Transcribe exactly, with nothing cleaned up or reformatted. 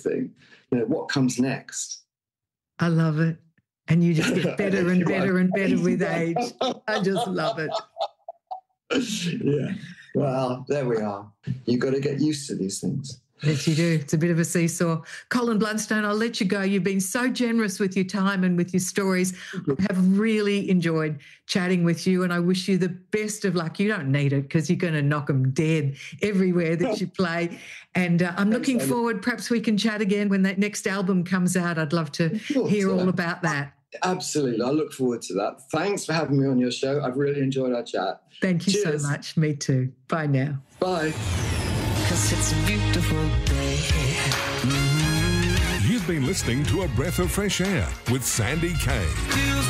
thing. You know, what comes next? I love it. And you just get better and better and better with age. I just love it. Yeah. Well, there we are. You've got to get used to these things. Yes, you do. It's a bit of a seesaw. Colin Blunstone, I'll let you go. You've been so generous with your time and with your stories. I have really enjoyed chatting with you, and I wish you the best of luck. You don't need it because you're going to knock them dead everywhere that you play. And uh, I'm looking Thanks, forward. Perhaps we can chat again when that next album comes out. I'd love to hear all about that. Absolutely. I look forward to that. Thanks for having me on your show. I've really enjoyed our chat. Thank you Cheers. so much. Me too. Bye now. Bye. 'Cause it's a beautiful day. Mm-hmm. You've been listening to A Breath of Fresh Air with Sandy Kay.